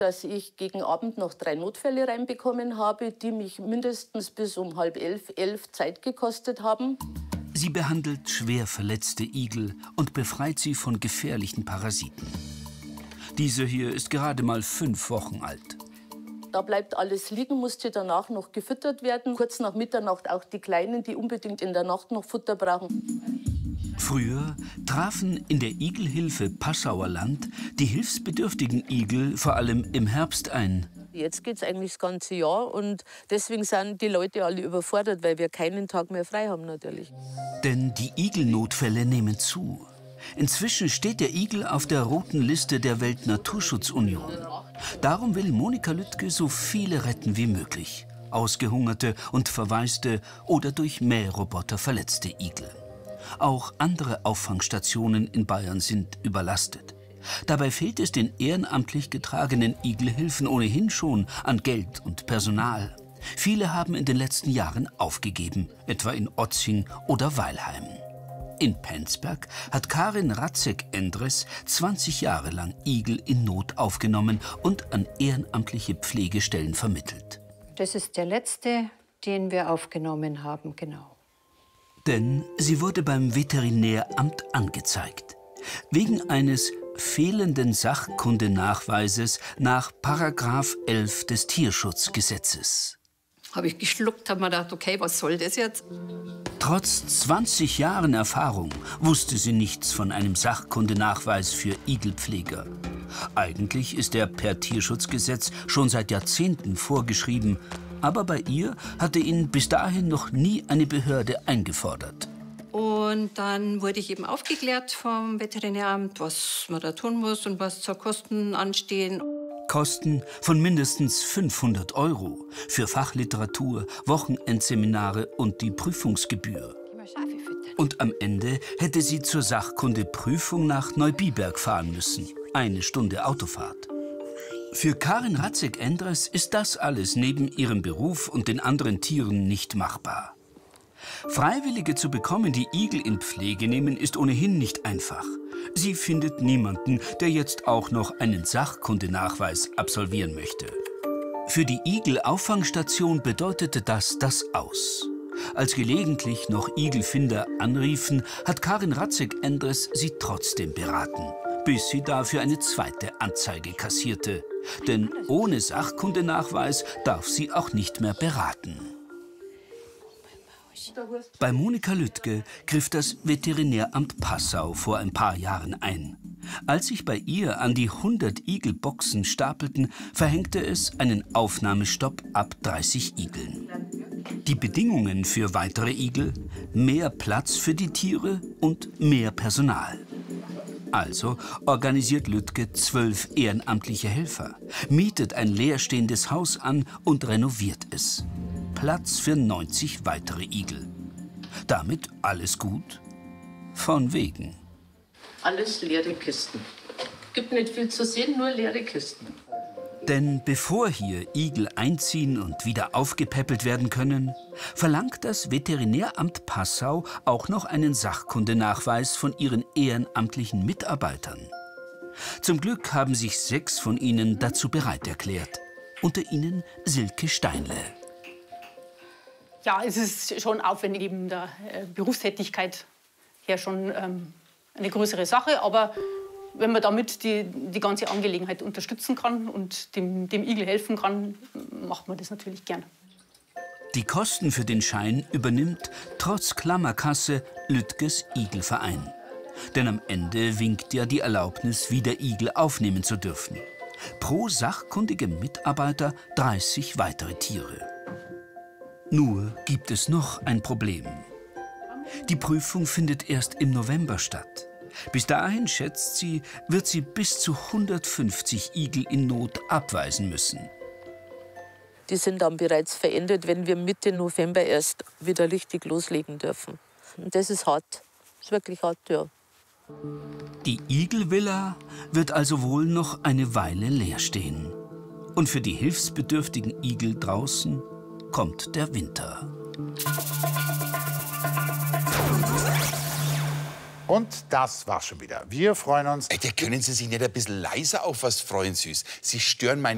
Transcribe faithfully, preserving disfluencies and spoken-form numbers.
dass ich gegen Abend noch drei Notfälle reinbekommen habe, die mich mindestens bis um halb elf, elf Zeit gekostet haben. Sie behandelt schwer verletzte Igel und befreit sie von gefährlichen Parasiten. Diese hier ist gerade mal fünf Wochen alt. Da bleibt alles liegen, musste danach noch gefüttert werden. Kurz nach Mitternacht auch die Kleinen, die unbedingt in der Nacht noch Futter brauchen. Früher trafen in der Igelhilfe Passauer Land die hilfsbedürftigen Igel vor allem im Herbst ein. Jetzt geht es eigentlich das ganze Jahr und deswegen sind die Leute alle überfordert, weil wir keinen Tag mehr frei haben natürlich. Denn die Igelnotfälle nehmen zu. Inzwischen steht der Igel auf der roten Liste der Weltnaturschutzunion. Darum will Monika Lüttke so viele retten wie möglich. Ausgehungerte und verwaiste oder durch Mähroboter verletzte Igel. Auch andere Auffangstationen in Bayern sind überlastet. Dabei fehlt es den ehrenamtlich getragenen Igelhilfen ohnehin schon an Geld und Personal. Viele haben in den letzten Jahren aufgegeben, etwa in Otzing oder Weilheim. In Penzberg hat Karin Ratzek-Endres zwanzig Jahre lang Igel in Not aufgenommen und an ehrenamtliche Pflegestellen vermittelt. Das ist der letzte, den wir aufgenommen haben, genau. Denn sie wurde beim Veterinäramt angezeigt. Wegen eines fehlenden Sachkundenachweises nach Paragraph elf des Tierschutzgesetzes. Habe ich geschluckt, habe mir gedacht, okay, was soll das jetzt? Trotz zwanzig Jahren Erfahrung wusste sie nichts von einem Sachkundenachweis für Igelpfleger. Eigentlich ist er per Tierschutzgesetz schon seit Jahrzehnten vorgeschrieben, aber bei ihr hatte ihn bis dahin noch nie eine Behörde eingefordert. Und dann wurde ich eben aufgeklärt vom Veterinäramt, was man da tun muss und was zur Kosten anstehen. Kosten von mindestens fünfhundert Euro für Fachliteratur, Wochenendseminare und die Prüfungsgebühr. Und am Ende hätte sie zur Sachkundeprüfung nach Neubiberg fahren müssen. Eine Stunde Autofahrt. Für Karin Ratzek-Endres ist das alles neben ihrem Beruf und den anderen Tieren nicht machbar. Freiwillige zu bekommen, die Igel in Pflege nehmen, ist ohnehin nicht einfach. Sie findet niemanden, der jetzt auch noch einen Sachkundenachweis absolvieren möchte. Für die Igel-Auffangstation bedeutete das das Aus. Als gelegentlich noch Igelfinder anriefen, hat Karin Ratzek-Endres sie trotzdem beraten, bis sie dafür eine zweite Anzeige kassierte. Denn ohne Sachkundenachweis darf sie auch nicht mehr beraten. Bei Monika Lüttke griff das Veterinäramt Passau vor ein paar Jahren ein. Als sich bei ihr an die hundert Igelboxen stapelten, verhängte es einen Aufnahmestopp ab dreißig Igeln. Die Bedingungen für weitere Igel? Mehr Platz für die Tiere und mehr Personal. Also organisiert Lüttke zwölf ehrenamtliche Helfer, mietet ein leerstehendes Haus an und renoviert es. Platz für neunzig weitere Igel. Damit alles gut? Von wegen. Alles leere Kisten. Gibt nicht viel zu sehen, nur leere Kisten. Denn bevor hier Igel einziehen und wieder aufgepäppelt werden können, verlangt das Veterinäramt Passau auch noch einen Sachkundenachweis von ihren ehrenamtlichen Mitarbeitern. Zum Glück haben sich sechs von ihnen dazu bereit erklärt. Unter ihnen Silke Steinle. Ja, es ist schon aufwendig, eben der äh, Berufstätigkeit her schon ähm, eine größere Sache. Aber wenn man damit die, die ganze Angelegenheit unterstützen kann und dem, dem Igel helfen kann, macht man das natürlich gern. Die Kosten für den Schein übernimmt trotz Klammerkasse Lüttges Igelverein. Denn am Ende winkt ja die Erlaubnis, wieder Igel aufnehmen zu dürfen. Pro sachkundigem Mitarbeiter dreißig weitere Tiere. Nur gibt es noch ein Problem. Die Prüfung findet erst im November statt. Bis dahin, schätzt sie, wird sie bis zu hundertfünfzig Igel in Not abweisen müssen. Die sind dann bereits verendet, wenn wir Mitte November erst wieder richtig loslegen dürfen. Und das ist hart. Das ist wirklich hart, ja. Die Igelvilla wird also wohl noch eine Weile leer stehen. Und für die hilfsbedürftigen Igel draußen kommt der Winter. Und das war's schon wieder. Wir freuen uns. Ey, können Sie sich nicht ein bisschen leiser auf was freuen, Süß? Sie stören meine